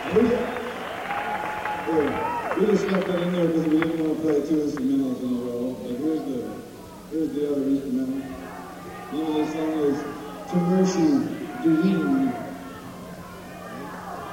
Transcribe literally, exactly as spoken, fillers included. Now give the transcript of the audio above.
We, yeah, we just stuck that in there because we didn't want to play two instrumentals in a row. But here's the here's the other instrumental. The name of this song is To Mercy Divine.